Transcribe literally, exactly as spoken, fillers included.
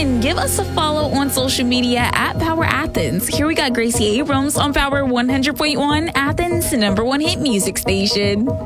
and give us a follow on social media at Power Athens. Here we got Gracie Abrams on Power one hundred point one, Athens' number one hit music station.